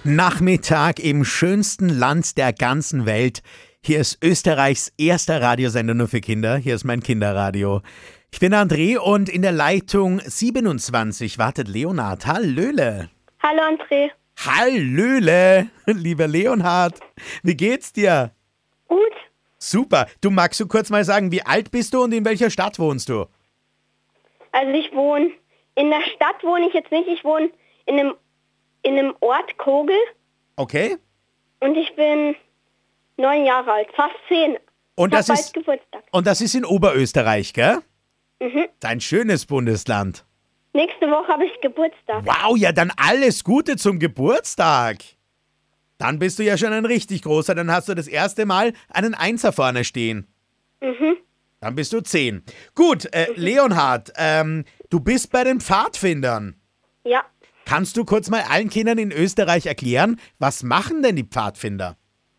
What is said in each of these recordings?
Nachmittag im schönsten Land der ganzen Welt. Hier ist Österreichs erster Radiosender nur für Kinder. Hier ist mein Kinderradio. Ich bin André und in der Leitung 27 wartet Leonhard. Hallöle. Hallo André. Hallöle, lieber Leonhard. Wie geht's dir? Gut. Super. Magst du kurz mal sagen, wie alt bist du und in welcher Stadt wohnst du? Also in der Stadt wohne ich jetzt nicht. Ich wohne in einem Ort Kogel. Okay. Und ich bin 9 Jahre alt, fast 10. Und ich das hab ist bald Geburtstag. Und das ist in Oberösterreich, gell? Mhm. Ein schönes Bundesland. Nächste Woche habe ich Geburtstag. Wow, ja dann alles Gute zum Geburtstag. Dann bist du ja schon ein richtig großer, dann hast du das erste Mal einen Einser vorne stehen. Mhm. Dann bist du 10. Gut, Leonhard, du bist bei den Pfadfindern. Ja. Kannst du kurz mal allen Kindern in Österreich erklären, was machen denn die Pfadfinder?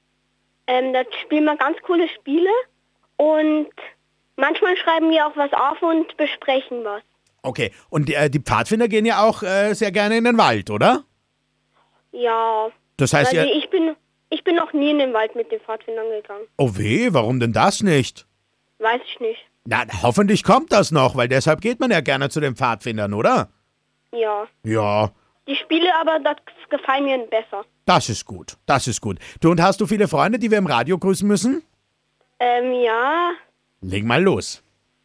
Da spielen wir ganz coole Spiele und manchmal schreiben wir auch was auf und besprechen was. Okay, und die Pfadfinder gehen ja auch sehr gerne in den Wald, oder? Ja. Das heißt Also ja... ich bin noch nie in den Wald mit den Pfadfindern gegangen. Oh weh, warum denn das nicht? Weiß ich nicht. Na, hoffentlich kommt das noch, weil deshalb geht man ja gerne zu den Pfadfindern, oder? Ja. Ja, Die Spiele aber, das gefallen mir besser. das ist gut, das ist gut. Und hast du viele Freunde, die wir im Radio grüßen müssen? Ja. Leg mal los.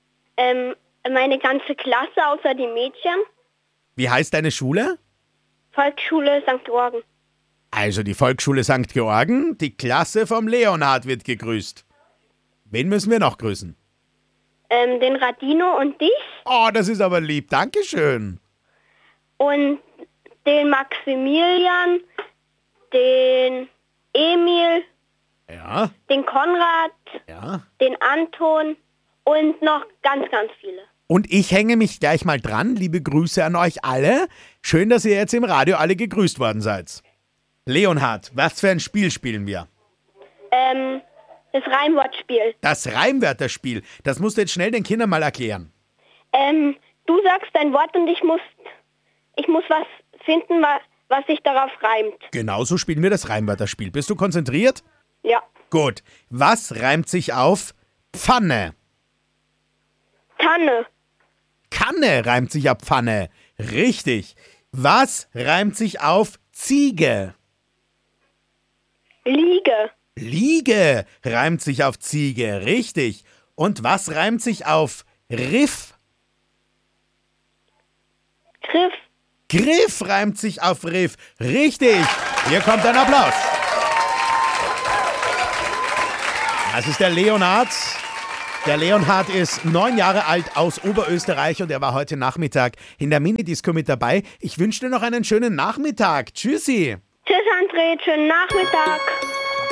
Meine ganze Klasse, außer die Mädchen. Wie heißt deine Schule? Volksschule St. Georgen. Also die Volksschule St. Georgen, die Klasse vom Leonhard wird gegrüßt. Wen müssen wir noch grüßen? Den Radino und dich. Oh, das ist aber lieb, Dankeschön. Und den Maximilian, den Emil, Ja, den Konrad, ja. den Anton und noch ganz, ganz viele. Und ich hänge mich gleich mal dran. Liebe Grüße an euch alle. Schön, dass ihr jetzt im Radio alle gegrüßt worden seid. Leonhard, was für ein Spiel spielen wir? Das Reimwortspiel. Das Reimwörterspiel. Das musst du jetzt schnell den Kindern mal erklären. Du sagst ein Wort und ich muss was finden, was sich darauf reimt. Genauso spielen wir das Reimwörterspiel. Bist du konzentriert? Ja. Gut. Was reimt sich auf Pfanne? Tanne. Kanne reimt sich auf Pfanne. Richtig. Was reimt sich auf Ziege? Liege. Liege reimt sich auf Ziege. Richtig. Und was reimt sich auf Riff? Griff. Griff reimt sich auf Riff. Richtig. Hier kommt ein Applaus. Das ist der Leonhard. Der Leonhard ist 9 Jahre alt aus Oberösterreich und er war heute Nachmittag in der Minidisco mit dabei. Ich wünsche dir noch einen schönen Nachmittag. Tschüssi. Tschüss André, schönen Nachmittag.